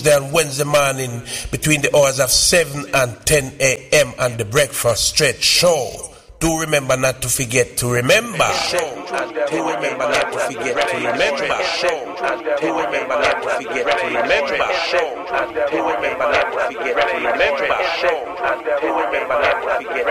On Wednesday morning between the hours of 7 and 10 a.m. on the Breakfast Stretch Show. Do remember not to forget to remember. Do remember not to forget to remember. Do remember not to forget to remember. Do remember not to forget to remember. Do remember not to forget